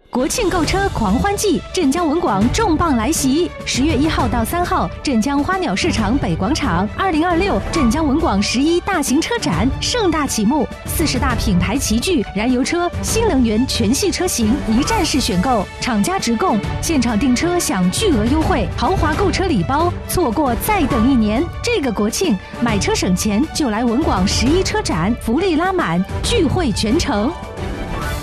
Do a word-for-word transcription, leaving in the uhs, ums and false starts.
国庆购车狂欢季，镇江文广重磅来袭！十月一号到三号，镇江花鸟市场北广场，二零二六镇江文广十一大型车展盛大启幕，四十大品牌齐聚，燃油车、新能源全系车型一站式选购，厂家直供，现场订车享巨额优惠，豪华购车礼包，错过再等一年。这个国庆买车省钱就来文广十一车展，福利拉满，聚会全城。